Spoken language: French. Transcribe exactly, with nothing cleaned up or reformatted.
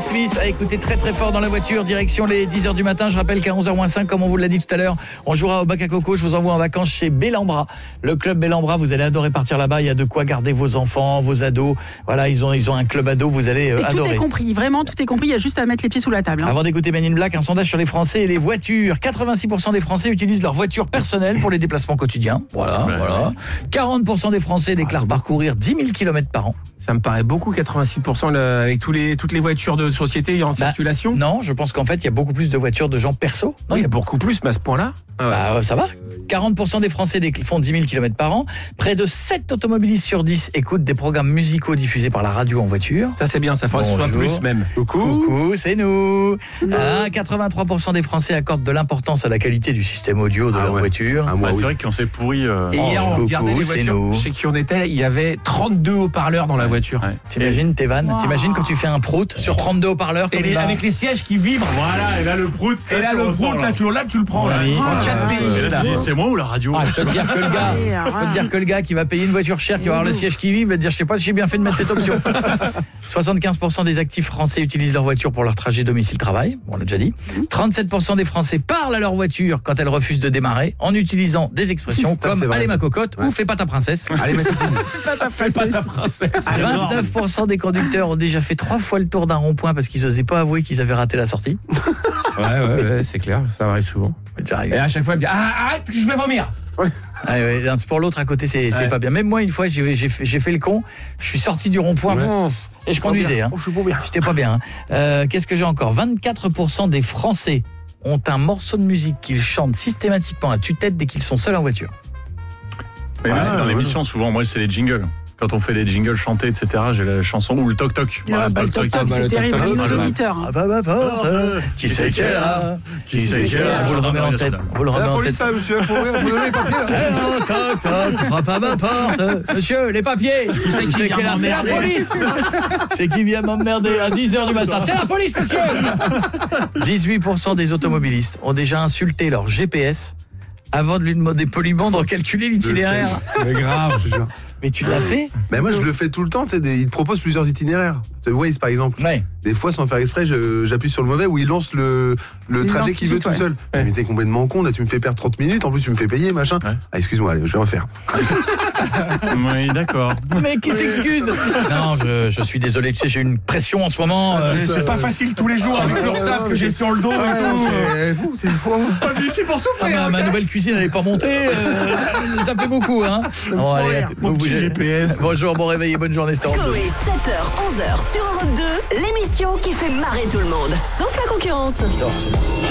Smith à écouter très très fort dans la voiture, direction les dix heures du matin. Je rappelle qu'à onze heures moins cinq, comme on vous l'a dit tout à l'heure, on jouera au bac à coco. Je vous envoie en vacances chez Bellambra, le club Bellambra. Vous allez adorer partir là-bas. Il y a de quoi garder vos enfants, vos ados. Voilà, ils ont ils ont un club ado. Vous allez euh, et adorer. Tout est compris, vraiment tout est compris. Il y a juste à mettre les pieds sous la table. Hein. Avant d'écouter Men in Black, un sondage sur les Français et les voitures. quatre-vingt-six pour cent des Français utilisent leur voiture personnelle pour les déplacements quotidiens. Voilà, ouais, voilà. Ouais. quarante pour cent des Français déclarent parcourir dix mille kilomètres par an. Ça me paraît beaucoup, quatre-vingt-six pour cent là, avec tous les, toutes les voitures de société en bah, circulation. Non, je pense qu'en fait, il y a beaucoup plus de voitures de gens perso. Non, il y a beaucoup plus, mais à ce point-là. Ah ouais. Bah, ça va. quarante pour cent des Français font dix mille kilomètres par an. Près de sept automobilistes sur dix écoutent des programmes musicaux diffusés par la radio en voiture. Ça, c'est bien, ça faudrait que ce soit plus même. Coucou. Coucou, c'est nous. Ah, quatre-vingt-trois pour cent des Français accordent de l'importance à la qualité du système audio de ah leur ouais. voiture. Ah, moi, bah, oui. C'est vrai qu'on s'est pourri. Euh... Et hier, on regardait les voitures. Je sais qui on était, il y avait trente-deux haut-parleurs dans la voiture. Ouais. T'imagines tes vannes wow. T'imagines quand tu fais un prout sur trente-deux haut-parleurs et les, avec les sièges qui vibrent. Voilà, et là le prout. Et là le prout, là tu là tu le prends là. En quatre D X là. C'est moi ou la radio? Ah, je peux te dire que le gars, je peux te dire que le gars qui va payer une voiture chère, qui va avoir le siège qui vibre, va te dire je sais pas si j'ai bien fait de mettre cette option. soixante-quinze pour cent des actifs français utilisent leur voiture pour leur trajet domicile-travail, on l'a déjà dit. trente-sept pour cent des Français parlent à leur voiture quand elle refuse de démarrer en utilisant des expressions ça, comme allez ma cocotte ouais. ou fais pas ta princesse. Allez, fais pas ta princesse. vingt-neuf pour cent des conducteurs ont déjà fait trois fois le tour d'un rond-point parce qu'ils n'osaient pas avouer qu'ils avaient raté la sortie. Ouais, ouais, ouais, c'est clair, ça arrive souvent. Et à chaque fois, elle me dit ah, arrête, je vais vomir. Ouais. Ah ouais, pour l'autre à côté, c'est, c'est ouais. pas bien. Même moi, une fois, j'ai, j'ai, fait, j'ai fait le con. Je suis sorti du rond-point ouais. et je conduisais. Hein. Oh, je suis bien. J'étais pas bien. Hein. Euh, qu'est-ce que j'ai encore? vingt-quatre pour cent des Français ont un morceau de musique qu'ils chantent systématiquement à tue-tête dès qu'ils sont seuls en voiture. Mais ah, c'est dans l'émission, souvent, moi, c'est les jingles. Quand on fait des jingles chantés, et cetera, j'ai la chanson ou le toc-toc. Voilà, bah, le toc-toc, c'est terrible. Nos auditeurs. Ah bah bah bah. Qui c'est qui est là? Qui c'est qui est là? Vous le remet en tête. Vous le remet en tête. C'est la police, monsieur. Faut donner les papiers, là. Toc, toc, frappe à ma porte. Monsieur, les papiers. Qui c'est qui est là? C'est la police. C'est qui vient m'emmerder à dix heures du matin? C'est la police, monsieur. dix-huit pour cent des automobilistes ont déjà insulté leur G P S avant de lui demander poliment de recalculer l'itinéraire. Mais grave, je te jure. Mais tu l'as fait? Ben moi je le fais tout le temps, tu sais, des, ils te proposent plusieurs itinéraires. Waze par exemple. Ouais. Des fois sans faire exprès, je, j'appuie sur le mauvais ou il lance le, le il trajet qu'il veut tout ouais. seul. Ouais. Mais t'es complètement con, là tu me fais perdre trente minutes, en plus tu me fais payer, machin. Ouais. Ah excuse-moi, allez, je vais en faire. Oui, d'accord. Mais qui s'excuse? Non, je, je suis désolé, tu sais, j'ai une pression en ce moment. Euh, c'est, c'est pas facile tous les jours avec l'Ursaf que j'ai sur le dos. Ah, et tout. C'est fou, c'est fou. Pas venu ici pour souffrir. Ah, ma, ma nouvelle cuisine, elle est pas montée. Euh, ça fait beaucoup, hein. Bon, allez, mon petit G P S. Bonjour, bon réveil et bonne journée, Stan. Coé, sept heures, onze heures sur Europe deux, l'émission qui fait marrer tout le monde, sauf la concurrence.